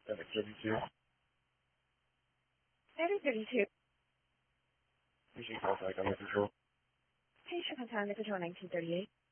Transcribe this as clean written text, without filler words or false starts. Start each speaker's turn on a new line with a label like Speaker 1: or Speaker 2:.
Speaker 1: 32.
Speaker 2: 3032.
Speaker 1: Patient call back under control.
Speaker 2: Patient contact under control 1938.